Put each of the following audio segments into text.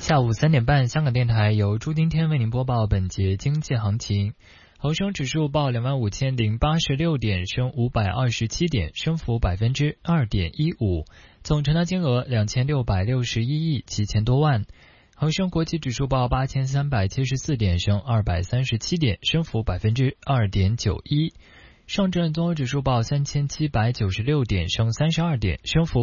下午3点半，香港电台由朱丁天为您播报本节经济行情。恒生指数报25,086点，升527点，升幅2.15%，总成交金额2661亿7千多万。恒生国际指数报8374点，升237点，升幅2.91%。上证综合指数报3796点，升32点，升幅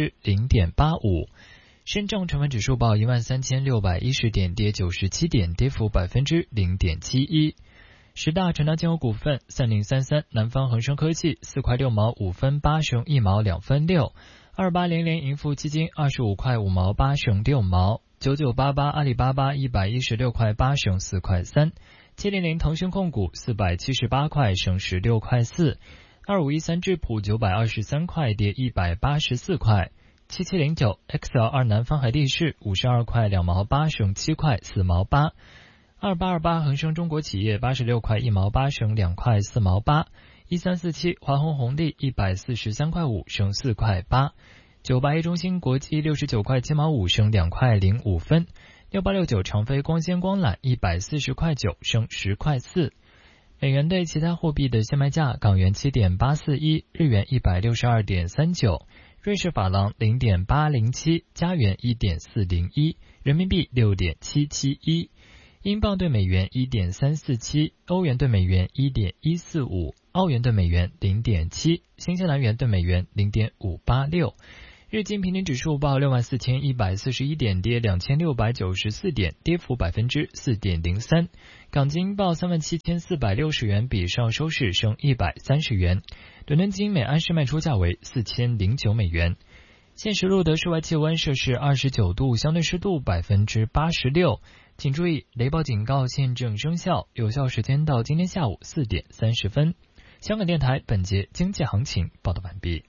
0.85%。深证成分指数报13610点，跌97点，跌幅0.71%。十大成交金额股份：3033南方恒生科技4块6毛5分8升1毛2分6，2800盈富基金25块5毛8升6毛，9988阿里巴巴116块8升4块3，700腾讯控股478块升16块4，2513智普923块跌184块，7709 XL2南方海力士52块2毛8升7块4毛8，2828恒生中国企业86块1毛8升2块4毛8，1347华虹红利143块5升4块8，981中芯国际69块7毛5升2块05分，6869长飞光纤光缆140块9升10块4。美元对其他货币的现卖价：港元7.841，日元162.39，瑞士法郎0.807，加元1.401，人民币6.771。英镑对美元1.347，欧元对美元1.145，澳元对美元0.7，新西兰元对美元0.586。日经平均指数报64,141点，跌2694点，跌幅4.03%。港金报37,460元，比上收市升130元。伦敦金每安士卖出价为4009美元。现时录得室外气温摄氏29度，相对湿度86%。请注意，雷暴警告现正生效，有效时间到今天下午4点30分。香港电台本节经济行情报道完毕。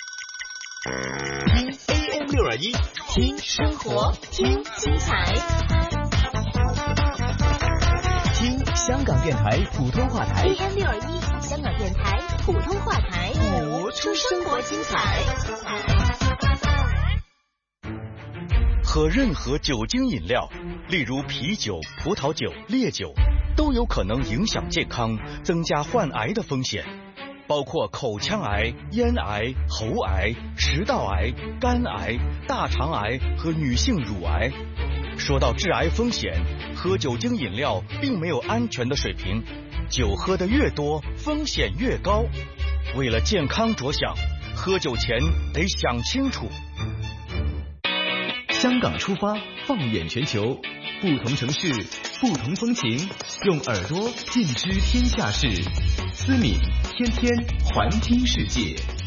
听 AM621，听生活，听精彩， 听香港电台普通话台。 AM621，香港电台普通话台，活出生活精彩。 喝任何酒精饮料，例如啤酒、葡萄酒、烈酒，都有可能影响健康，增加患癌的风险，包括口腔癌、咽癌、喉癌、食道癌、肝癌、大肠癌和女性乳癌。说到致癌风险，喝酒精饮料并没有安全的水平，酒喝得越多，风险越高。为了健康着想，喝酒前得想清楚。香港出发，放眼全球，不同城市，不同风情，用耳朵尽知天下事。思敏天天环听世界。